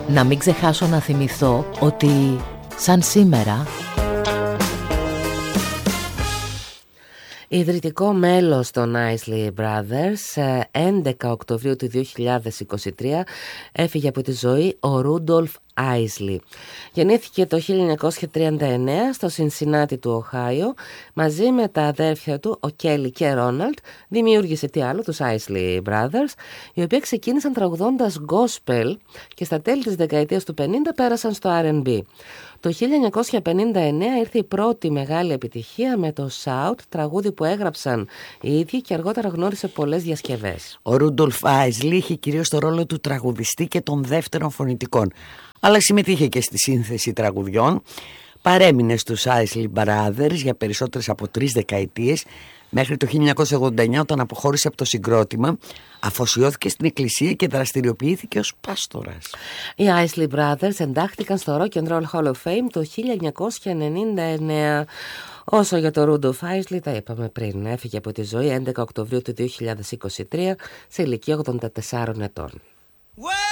Να μην ξεχάσω να θυμηθώ ότι σαν σήμερα ιδρυτικό μέλος των Isley Brothers, 11 Οκτωβρίου του 2023 έφυγε από τη ζωή ο Ρούντολφ Άισλι. Γεννήθηκε το 1939 στο Σινσινάτι του Οχάιο. Μαζί με τα αδέρφια του, ο Κέλι και Ρόναλντ, δημιούργησε τι άλλο, τους Isley Brothers, οι οποίοι ξεκίνησαν τραγουδώντας gospel και στα τέλη της δεκαετίας του 50 πέρασαν στο R&B. Το 1959 ήρθε η πρώτη μεγάλη επιτυχία με το Shout, τραγούδι που έγραψαν οι ίδιοι και αργότερα γνώρισε πολλές διασκευές. Ο Ρούντολφ Άισλι είχε κυρίως το ρόλο του τραγουδιστή και των δεύτερων φωνητικών, αλλά συμμετείχε και στη σύνθεση τραγουδιών. Παρέμεινε στους Isley Brothers για περισσότερες από 3 δεκαετίες, μέχρι το 1989 όταν αποχώρησε από το συγκρότημα, αφοσιώθηκε στην εκκλησία και δραστηριοποιήθηκε ως πάστορας. Οι Isley Brothers εντάχθηκαν στο Rock and Roll Hall of Fame το 1999. Όσο για το Ρούντολφ Άισλι, τα είπαμε πριν, έφυγε από τη ζωή 11 Οκτωβρίου του 2023 σε ηλικία 84 ετών.